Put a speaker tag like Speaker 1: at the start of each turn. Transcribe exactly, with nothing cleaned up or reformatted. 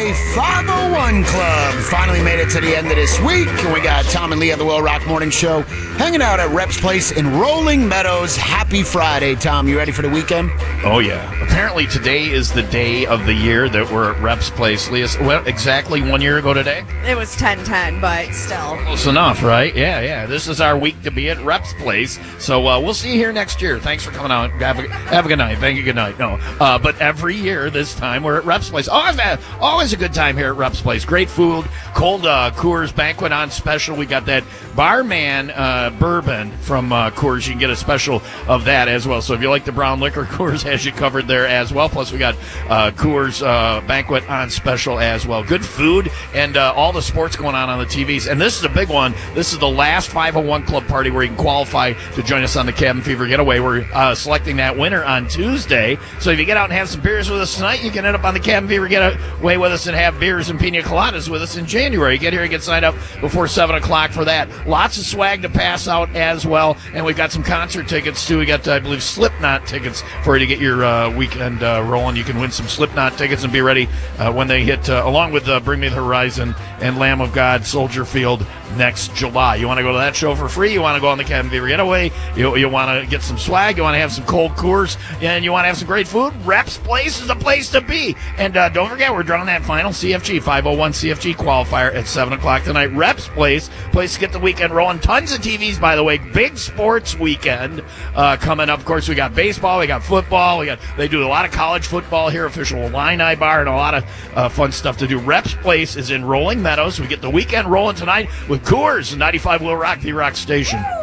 Speaker 1: Friday five oh one Club. Finally made it to the end of this week. And we got Tom and Lee of the Will Rock Morning Show hanging out at Rep's Place in Rolling Meadows. Happy Friday, Tom. You ready for the weekend?
Speaker 2: Oh, yeah. Apparently today is the day of the year that we're at Rep's Place. Leah, well, exactly one year ago today?
Speaker 3: It was ten ten, but still.
Speaker 2: Close enough, right? Yeah, yeah. This is our week to be at Rep's Place. So uh, we'll see you here next year. Thanks for coming out. Have a, have a good night. Thank you. Good night. No. Uh, but every year this time we're at Rep's Place. Always, always a good time here at Rep's Place. Great food. Cold uh, Coors Banquet on special. We got that Barman uh, bourbon from uh, Coors. You can get a special of that as well. So if you like the brown liquor, Coors has you covered there as well. Plus we got uh, Coors uh, Banquet on special as well. Good food and uh, all the sports going on on the T Vs. And this is a big one. This is the last five oh one Club party where you can qualify to join us on the Cabin Fever Getaway. We're uh, selecting that winner on Tuesday. So if you get out and have some beers with us tonight, you can end up on the Cabin Fever Getaway with us and have beers and pina coladas with us in January. Get here and get signed up before seven o'clock for that. Lots of swag to pass out as well. And we've got some concert tickets, too. We got, uh, I believe, Slipknot tickets for you to get your uh, weekend uh, rolling. You can win some Slipknot tickets and be ready uh, when they hit, uh, along with uh, Bring Me the Horizon and Lamb of God, Soldier Field next July. You want to go to that show for free? You want to go on the Cabin Fever Getaway? You, you want to get some swag? You want to have some cold Coors? And you want to have some great food? Rep's Place is the place to be. And uh, don't forget, we're drawing that final C F G, five oh one C F G qualifier at seven o'clock tonight. Rep's Place, place to get the weekend rolling. Tons of T Vs, by the way. Big sports weekend uh, coming up. Of course, we got baseball, we got football. We got They do a lot of college football here, official Illini bar, and a lot of uh, fun stuff to do. Rep's Place is in Rolling Meadows. We get the weekend rolling tonight with Coors, ninety-five Will Rock, the Rock Station.